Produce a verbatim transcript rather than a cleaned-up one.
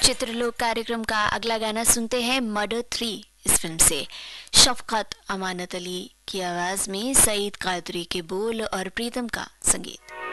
चित्रलोक कार्यक्रम का अगला गाना सुनते हैं मर्डर थ्री इस फिल्म से। शफकत अमानत अली की आवाज में सईद कादरी के बोल और प्रीतम का संगीत।